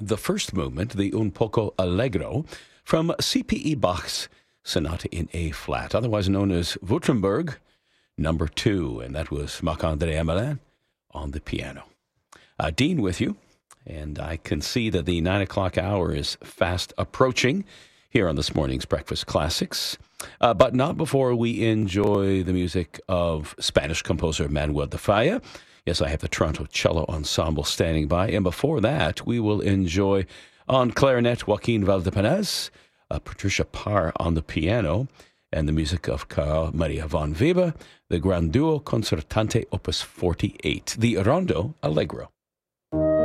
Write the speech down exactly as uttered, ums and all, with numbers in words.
the first movement, the Un poco allegro, from C P E Bach's Sonata in A flat, otherwise known as Württemberg number two, and that was Marc-André Hamelin on the piano. Uh, Dean with you, and I can see that the nine o'clock hour is fast approaching here on this morning's Breakfast Classics, uh, but not before we enjoy the music of Spanish composer Manuel de Falla. Yes, I have the Toronto Cello Ensemble standing by, and before that, we will enjoy on clarinet Joaquin Valdepeñas, uh, Patricia Parr on the piano, and the music of Carl Maria von Weber, the Grand Duo Concertante Opus forty-eight, the Rondo Allegro.